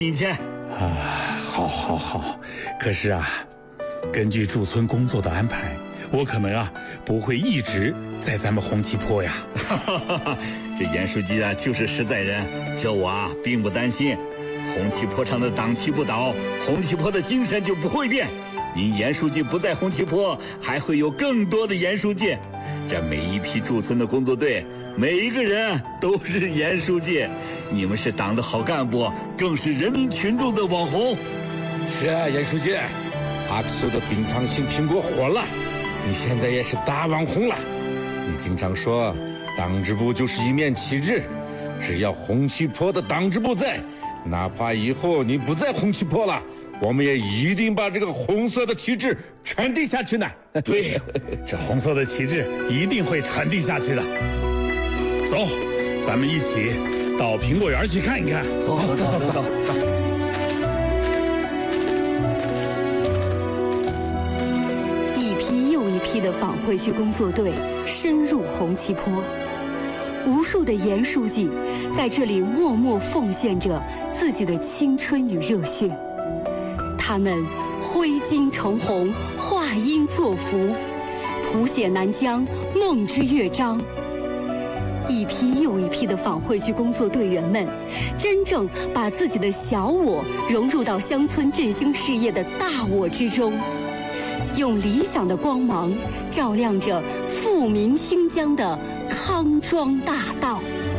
你去。 好，可是啊，根据驻村工作的安排，我可能不会一直在咱们红旗坡呀。 这严书记就是实在人，这我并不担心。红旗坡上的党旗不倒，红旗坡的精神就不会变。您严书记不在红旗坡，还会有更多的严书记。这每一批驻村的工作队，每一个人都是严书记。你们是党的好干部，更是人民群众的网红。 是啊，严书记，阿克苏的冰糖型苹果火了，你现在也是大网红了。你经常说，党支部就是一面旗帜，只要红旗坡的党支部在，哪怕以后你不在红旗坡了，我们也一定把这个红色的旗帜传递下去呢。 对，这红色的旗帜一定会传递下去的。走，咱们一起到苹果园去看一看。 走。 一批又一批的访会区工作队深入红旗坡，无数的严书记在这里默默奉献着自己的青春与热血。他们挥金成红，画鹰作福，谱写南疆梦之乐章。一批又一批的访会区工作队员们，真正把自己的小我融入到乡村振兴事业的大我之中，用理想的光芒照亮着富民兴疆的康庄大道。